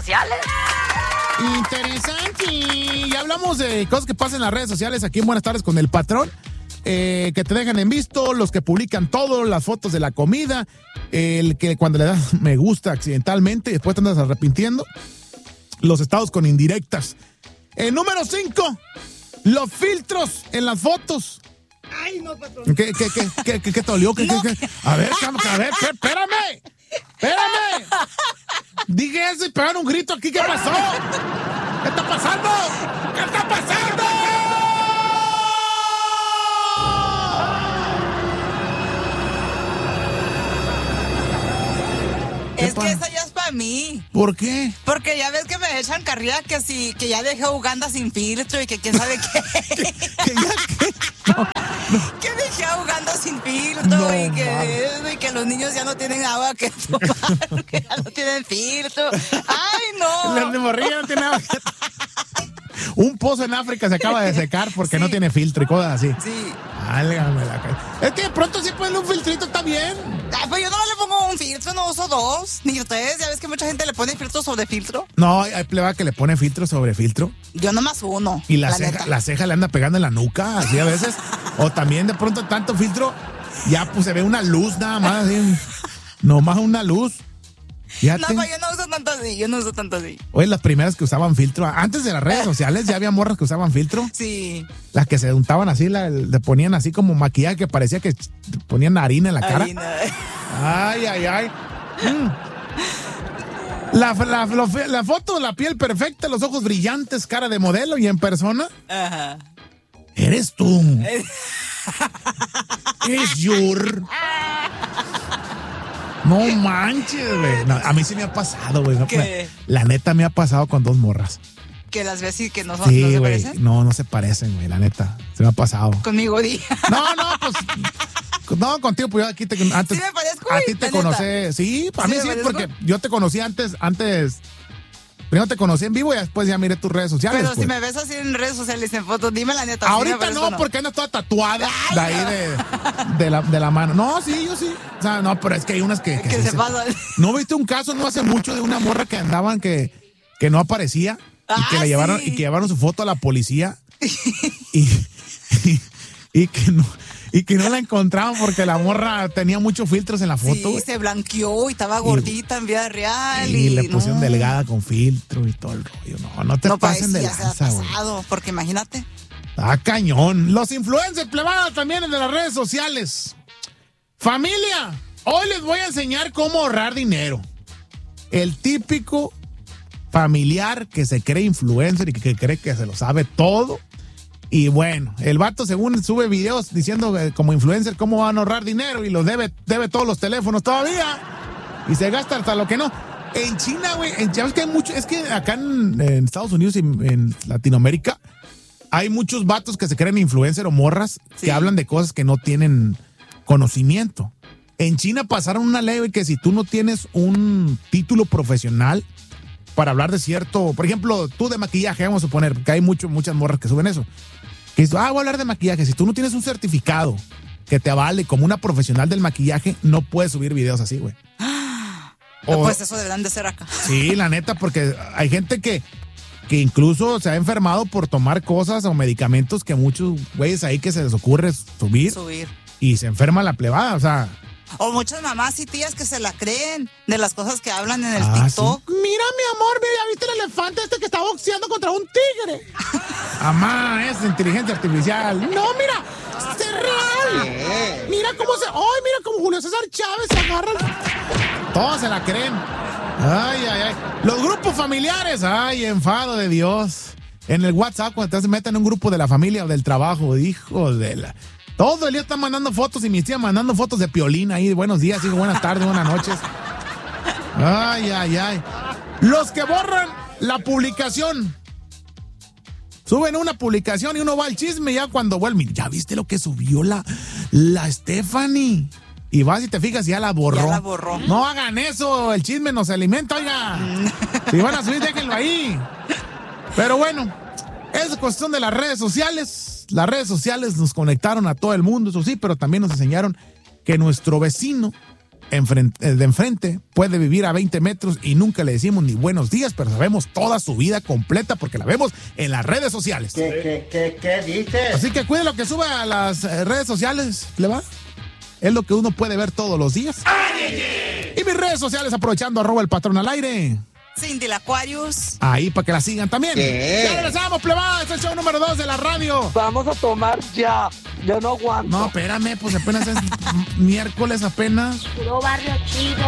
sociales. Interesante. Y hablamos de cosas que pasan en las redes sociales aquí en Buenas Tardes con el Patrón. Que te dejan en visto, los que publican todo, las fotos de la comida, el que cuando le das me gusta accidentalmente y después te andas arrepintiendo, los estados con indirectas. Número 5, los filtros en las fotos. Ay, no, patrón. ¿Qué te dolió? No. A ver, espérame. Dije eso y pegaron un grito aquí. ¿Qué pasó? ¿Qué está pasando? ¿Qué está pasando? Es que esa ya es para mí. ¿Por qué? Porque ya ves que me echan carrilla que sí, que ya dejé Uganda sin filtro y que quién sabe qué. ¿Que ya qué? Que dejé a Uganda sin filtro No, y que los niños ya no tienen agua que tomar, que ya no tienen filtro. ¡Ay, no! La de morrilla no tiene agua. Un pozo en África se acaba de secar porque Sí. no tiene filtro y cosas así. Sí. Válgame la cara. Es que de pronto sí ponen un filtrito, está bien. Pues yo no le pongo un filtro, no uso dos. Ni ustedes, ya ves que mucha gente le pone filtro sobre filtro. No, hay pleba que le pone filtro sobre filtro. Yo nomás uno. Y neta. la ceja le anda pegando en la nuca, así a veces. O también de pronto tanto filtro, ya pues se ve una luz nada más, así. Nomás una luz. No, pues yo no uso tanto así, Oye, las primeras que usaban filtro, antes de las redes sociales ya había morras que usaban filtro. Sí. Las que se untaban así, le ponían así como maquillaje que parecía que ponían harina en la cara. Ay. La foto, la piel perfecta, los ojos brillantes, cara de modelo y en persona. Ajá. Eres tú. Es your. No manches, güey. No, a mí sí me ha pasado, güey. ¿Qué? La neta me ha pasado con dos morras. Que las ves y que no, no Sí, se güey. parecen. No se parecen, güey. La neta. Se me ha pasado. Conmigo, di. No, pues. No, contigo, pues yo aquí antes. ¿Sí me parezco, A güey? ti te La conocí. neta. Sí, a ¿Sí mí me sí, parezco? porque yo te conocí antes. Primero te conocí en vivo y después ya miré tus redes sociales. Pero pues. si me ves así en redes sociales, en fotos, dime la neta. ¿sí me Ahorita parezco o no, porque andas toda tatuada de ahí de la mano. No, sí, yo sí. O sea, no, pero es que hay unas que Que se pasan. ¿No viste un caso no hace mucho de una morra que andaban que no aparecía y que la llevaron sí. y que llevaron su foto a la policía y que no la encontraban porque la morra tenía muchos filtros en la foto? Sí, güey. se blanqueó y estaba gordita en vida real. Y le pusieron no. delgada con filtro y todo el rollo. No te pasen de parecía, se lanza, ha güey. pasado, porque imagínate. Ah, cañón. Los influencers plebados también de las redes sociales. Familia, hoy les voy a enseñar cómo ahorrar dinero. El típico familiar que se cree influencer y que cree que se lo sabe todo. Y bueno, el vato según sube videos diciendo como influencer cómo van a ahorrar dinero y los debe todos los teléfonos todavía. Y se gasta hasta lo que no. En China, güey, ya ves que hay mucho, es que acá en Estados Unidos y en Latinoamérica hay muchos vatos que se creen influencer o morras que hablan de cosas que no tienen conocimiento. En China pasaron una ley, güey, que si tú no tienes un título profesional para hablar de cierto, por ejemplo, tú de maquillaje, vamos a suponer, que hay muchas morras que suben eso. Que dices, voy a hablar de maquillaje. Si tú no tienes un certificado que te avale como una profesional del maquillaje, no puedes subir videos así, güey. Pues eso deberán de ser acá. Sí, la neta, porque hay gente que incluso se ha enfermado por tomar cosas o medicamentos que muchos güeyes ahí que se les ocurre subir. Y se enferma la plebada, o sea. O muchas mamás y tías que se la creen de las cosas que hablan en el ¿sí? TikTok. Mira, mi amor, ¿ya viste el elefante este que está boxeando contra un tigre? Amá, es inteligencia artificial. No, mira, es real. Mira cómo mira cómo Julio César Chávez se agarra. Todos se la creen. Ay. Los grupos familiares, enfado de Dios. En el WhatsApp, cuando te meten en un grupo de la familia o del trabajo, hijo de la... Todo el día están mandando fotos y mi tía mandando fotos de Piolín ahí. Buenos días, hijo, buenas tardes, buenas noches. Ay. Los que borran la publicación. Suben una publicación y uno va al chisme ya cuando vuelve. Ya viste lo que subió la Stephanie. Y vas y te fijas y ya la borró. Ya la borró. No hagan eso, el chisme nos alimenta, oiga. Si van a subir, déjenlo ahí. Pero bueno, es cuestión de las redes sociales. Las redes sociales nos conectaron a todo el mundo, eso sí, pero también nos enseñaron que nuestro vecino de enfrente puede vivir a 20 metros y nunca le decimos ni buenos días, pero sabemos toda su vida completa porque la vemos en las redes sociales. ¿Qué dices? Así que cuide lo que sube a las redes sociales, ¿le va? Es lo que uno puede ver todos los días. Y mis redes sociales, aprovechando, @el patrón al aire. Cindy la Aquarius. Ahí para que la sigan también. ¿Qué? Ya regresamos, plebada. Este es el show número 2 de la radio. Vamos a tomar ya. Ya no aguanto. No, espérame, pues apenas es miércoles apenas. Puro barrio chido.